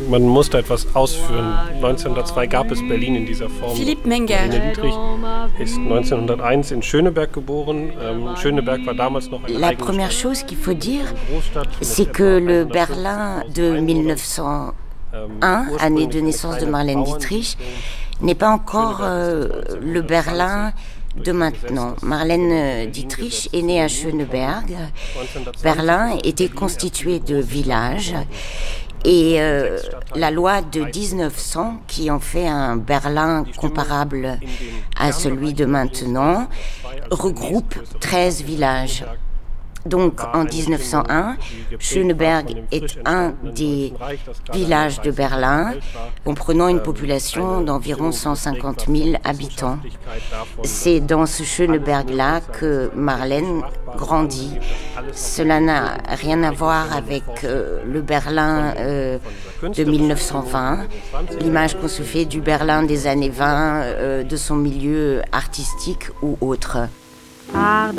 Man musste etwas ausführen. 1902 gab es Berlin in dieser Form. Philippe Menger. Marlene Dietrich ist 1901 in Schöneberg geboren. Schöneberg war damals noch eine La eigene première Stadt. chose qu'il faut dire, c'est que le Berlin de 1901, année de naissance de Marlène Dietrich, n'est pas encore le Berlin de maintenant. Marlène Dietrich est née à Schöneberg. Berlin était constitué de villages et la loi de 1900, qui en fait un Berlin comparable à celui de maintenant, regroupe 13 villages. Donc en 1901, Schöneberg est un des villages de Berlin, comprenant une population d'environ 150 000 habitants. C'est dans ce Schöneberg-là que Marlène grandit. Cela n'a rien à voir avec le Berlin de 1920, l'image qu'on se fait du Berlin des années 20, de son milieu artistique ou autre.